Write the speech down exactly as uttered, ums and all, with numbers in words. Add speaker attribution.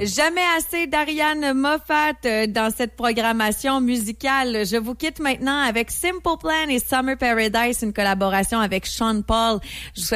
Speaker 1: Jamais assez d'Ariane Moffat euh, dans cette programmation musicale. Je vous quitte maintenant avec Simple Plan et Summer Paradise, une collaboration avec Sean Paul. Je vous souhaite